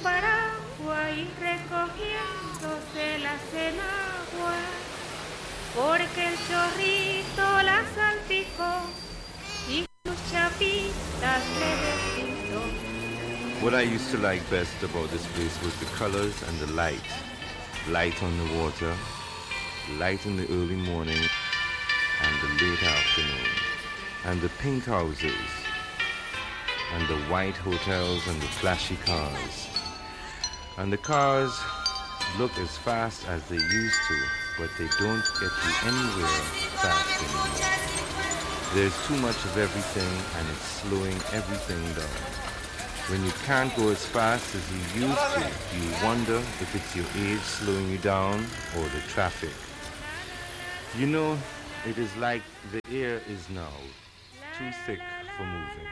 paraguas y recogiéndose las enaguas, porque el chorrito la salpicó y sus chapitas le despintó. What I used to like best about this place was the colors and the light. Light on the water, light in the early morning and the late afternoon, and the pink houses, and the white hotels and the flashy cars. And the cars look as fast as they used to, but they don't get you anywhere fast anymore. There's too much of everything and it's slowing everything down. When you can't go as fast as you used to, you wonder if it's your age slowing you down or the traffic. You know, it is like the air is now too thick for moving.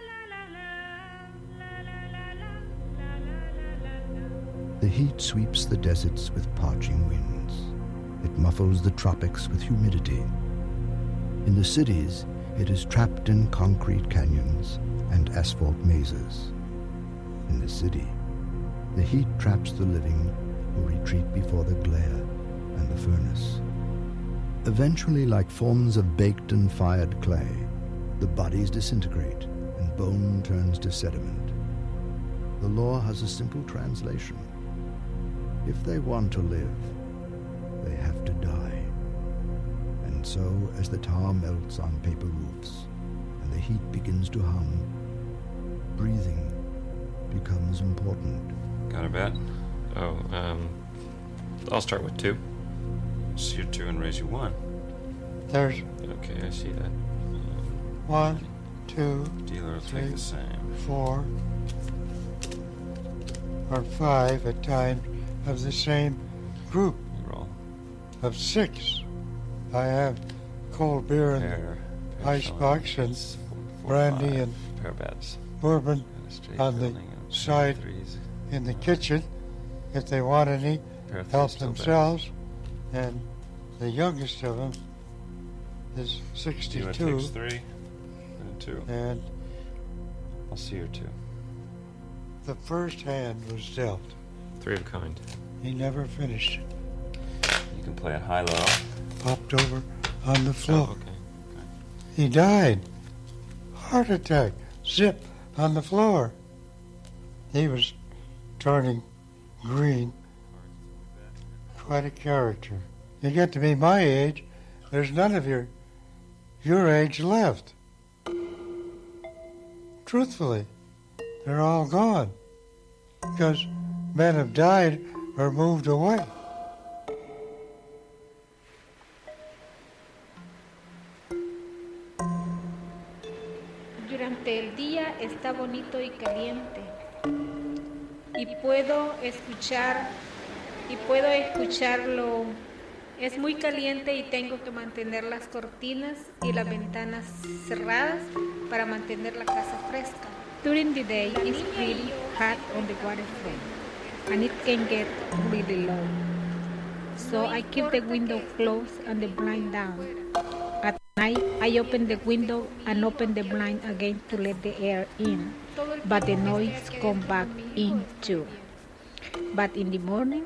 The heat sweeps the deserts with parching winds. It muffles the tropics with humidity. In the cities, it is trapped in concrete canyons and asphalt mazes. In the city, the heat traps the living who retreat before the glare and the furnace. Eventually, like forms of baked and fired clay, the bodies disintegrate and bone turns to sediment. The law has a simple translation. If they want to live, they have to die. And so, as the tar melts on paper roofs and the heat begins to hum, breathing becomes important. Got a bet? Oh, I'll start with 2. So you're 2 and raise you 1. There's Okay, I see that. 1, 2, Dealer will 3, take the same. 4, or 5 at times of the same group You roll. of 6. I have cold beer and Pair icebox and brandy and pair bets. bourbon And a straight on the building and side threes. in the kitchen if they want any, Pair of help threes, still themselves. And the youngest of them is Dealer 62, takes 3 and 2. and I'll see your 2. the first hand was dealt. 3 of a kind. He never finished it. You can play it high-low. Popped over on the floor. Oh, okay. He died. Heart attack. Zip on the floor. He was turning green. Quite a character. You get to be my age, there's none of your age left. Truthfully, they're all gone. Because men have died or moved away. Durante el día está bonito y caliente y puedo escucharlo. Es muy caliente y tengo que mantener las cortinas y las ventanas cerradas para mantener la casa fresca. During the day it's pretty hot on the waterfront and it can get really low. So I keep the window closed and the blind down. At night I open the window and open the blind again to let the air in, but the noise comes back in too. But in the morning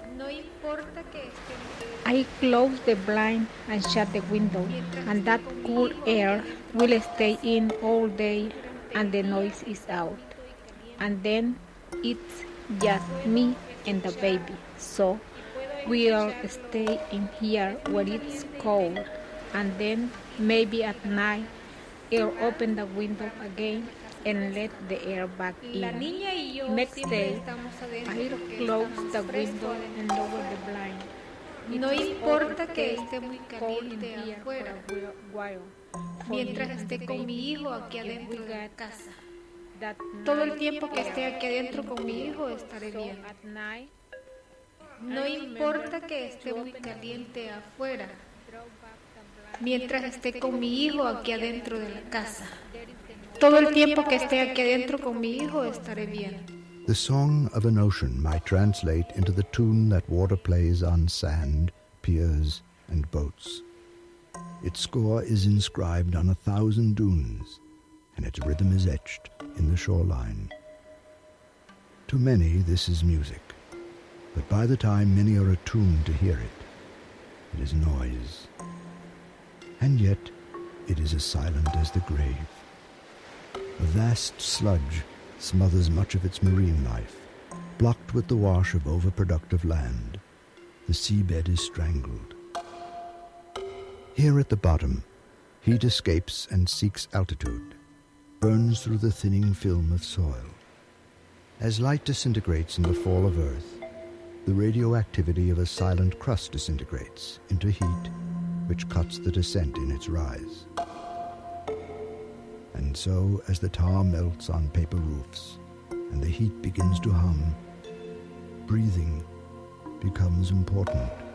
I close the blind and shut the window, and that cool air will stay in all day and the noise is out. And then it's just me and the baby, so we'll stay in here where it's cold, and then maybe at night I'll open the window again and let the air back in. Next day I'll close the window and lower the blind. No importa que esté muy caliente afuera, mientras esté con mi hijo aquí adentro de la casa. Todo el tiempo que esté aquí adentro con mi hijo estaré bien. No importa que esté muy caliente afuera, mientras esté con mi hijo aquí adentro de la casa. Todo el tiempo que esté aquí adentro con mi hijo estaré bien. The song of an ocean might translate into the tune that water plays on sand, piers, and boats. Its score is inscribed on 1,000 dunes, and its rhythm is etched in the shoreline. To many, this is music, but by the time many are attuned to hear it, it is noise. And yet, it is as silent as the grave. A vast sludge smothers much of its marine life. Blocked with the wash of overproductive land, the seabed is strangled. Here at the bottom, heat escapes and seeks altitude, burns through the thinning film of soil. As light disintegrates in the fall of Earth, the radioactivity of a silent crust disintegrates into heat, which cuts the descent in its rise. And so, as the tar melts on paper roofs and the heat begins to hum, breathing becomes important.